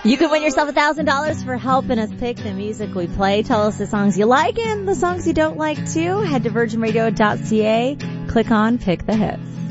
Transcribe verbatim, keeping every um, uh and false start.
You can win yourself a thousand dollars for helping us pick the music we play. Tell us the songs you like and the songs you don't like too. Head to virgin radio dot c a. Click on Pick the Hits.